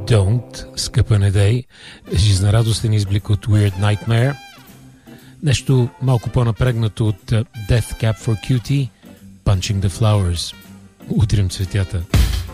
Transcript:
Don't, скъпа Недей, жизнерадостен изблик от Weird Nightmare. Нещо малко по-напрегнато от Death Cab for Cutie, Punching the Flowers. Утрим цветята.